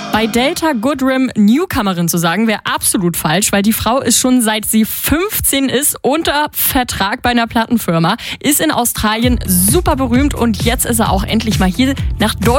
Bei Delta Goodrem Newcomerin zu sagen, wäre absolut falsch, weil die Frau ist schon seit sie 15 ist unter Vertrag bei einer Plattenfirma, ist in Australien super berühmt und jetzt ist er auch endlich mal hier nach Deutschland